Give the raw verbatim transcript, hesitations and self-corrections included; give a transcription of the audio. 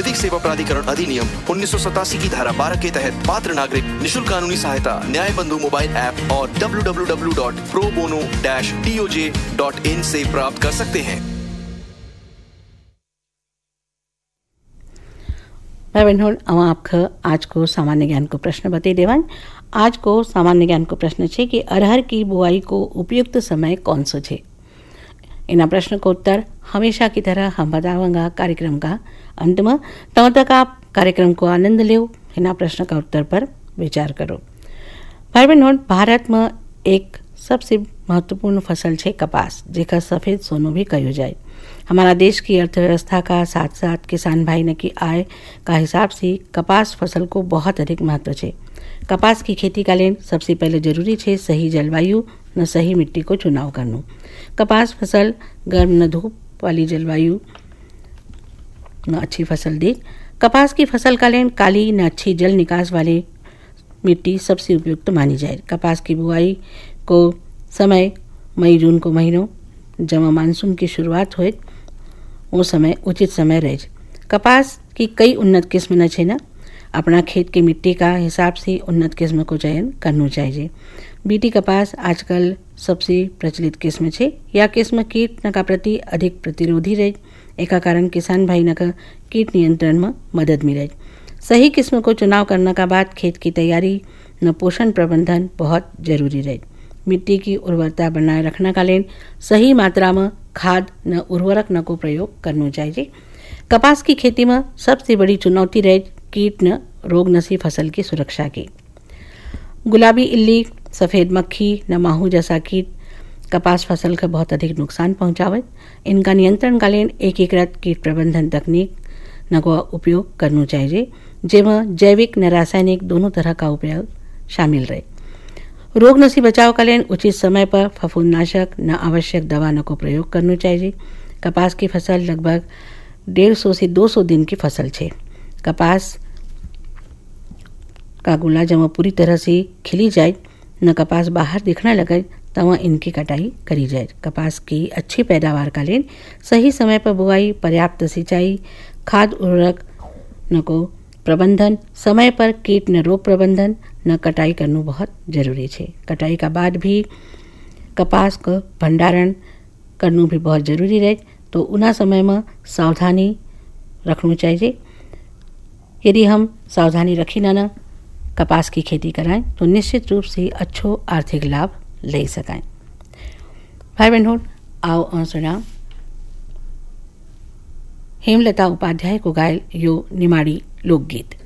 विधिक सेवा प्राधिकरण अधिनियम उन्नीस सौ सतासी की धारा बारह के तहत पात्र नागरिक निशुल्क कानूनी सहायता न्याय बंधु मोबाइल ऐप और W W W dot pro bono dash D O J dot in से प्राप्त कर सकते हैं। भाई बहनों, अवा आपका आज को सामान्य ज्ञान को प्रश्न बता देवान। आज को सामान्य ज्ञान को प्रश्न है कि अरहर की बुआई को उपयुक्त समय कौन सो है। इन प्रश्न को उत्तर हमेशा की तरह हम बतावांगा कार्यक्रम का अंत में। तब तक आप कार्यक्रम को आनंद लो, इन प्रश्न का उत्तर पर विचार करो। भाई बहनों, भारत में एक सबसे महत्वपूर्ण फसल है कपास, जेका सफ़ेद सोनो भी कहो जाए। हमारा देश की अर्थव्यवस्था का साथ साथ किसान भाई न की आय का हिसाब से कपास फसल को बहुत अधिक महत्व है। कपास की खेती का लिए सबसे पहले जरूरी है सही जलवायु न सही मिट्टी को चुनाव करना। कपास फसल गर्म न धूप वाली जलवायु न अच्छी फसल दे। कपास की फसल का लिए काली न अच्छी जल निकास वाली मिट्टी सबसे उपयुक्त मानी जाए। कपास की बुआई को समय मई जून को महीनों जब मानसून की शुरुआत हो, वो समय उचित समय रहे। कपास की कई उन्नत किस्म न छे ना, अपना खेत की मिट्टी का हिसाब से उन्नत किस्म को चयन करना चाहिए। बीटी कपास आजकल सबसे प्रचलित किस्म है। यह किस्म कीट न का प्रति अधिक प्रतिरोधी रहे। एक कारण किसान भाई न का कीट नियंत्रण में मदद मिले। सही किस्म को चुनाव करने का बाद खेत की तैयारी न पोषण प्रबंधन बहुत जरूरी रहे। मिट्टी की उर्वरता बनाए रखने का लिए सही मात्रा में खाद न उर्वरक न को प्रयोग करना चाहिए। कपास की खेती में सबसे बड़ी चुनौती रहे कीट न रोग नसी फसल की सुरक्षा की। गुलाबी इल्ली, सफ़ेद मक्खी न माहू जैसा कीट कपास फसल का बहुत अधिक नुकसान पहुंचावे। इनका नियंत्रण का लिए एकीकृत कीट प्रबंधन तकनीक न को उपयोग करना चाहिए, जिसमें जैविक न रासायनिक दोनों तरह का उपयोग शामिल रहे। रोग नसी बचाव का लिए उचित समय पर फफूंदनाशक न आवश्यक दवा न को प्रयोग करना चाहिए। कपास की फसल लगभग डेढ़ सौ से दो सौ दिन की फसल है। कपास का गुला जब पूरी तरह से खिली जाए न कपास बाहर दिखने लगे तब इनकी कटाई करी जाए। कपास की अच्छी पैदावार का लिए सही समय पर बुआई, पर्याप्त सिंचाई, खाद उर्वरक न को प्रबंधन, समय पर कीट न रोग प्रबंधन न कटाई करना बहुत जरूरी है। कटाई का बाद भी कपास को भंडारण करना भी बहुत जरूरी रहे, तो उना समय में सावधानी रखना चाहिए। यदि हम सावधानी रखी ना ना कपास की खेती कराएं तो निश्चित रूप से अच्छो आर्थिक लाभ ले सकें। भाई बहनों, आओ सुना हेमलता उपाध्याय को गायल यो निमाड़ी लोकगीत।